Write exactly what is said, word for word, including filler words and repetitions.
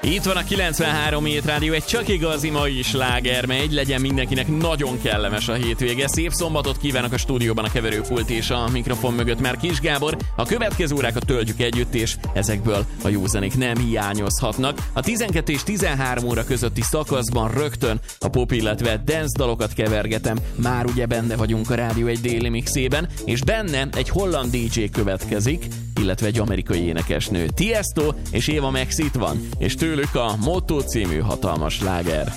Itt van a kilencvenhárom Hét Rádió, egy csak igazi mai sláger megy, legyen mindenkinek nagyon kellemes a hétvége. Szép szombatot kívánok a stúdióban, a keverőpult és a mikrofon mögött már Kis Gábor. A következő órákat töltjük együtt, és ezekből a jó zenék nem hiányozhatnak. A tizenkettő és tizenhárom óra közötti szakaszban rögtön a pop, illetve dance dalokat kevergetem. Már ugye benne vagyunk a Rádió egy déli mixében, és benne egy holland dé dzsé következik, illetve egy amerikai énekesnő. Tiesto és Eva Max itt van, és tőlük a Motto című hatalmas sláger.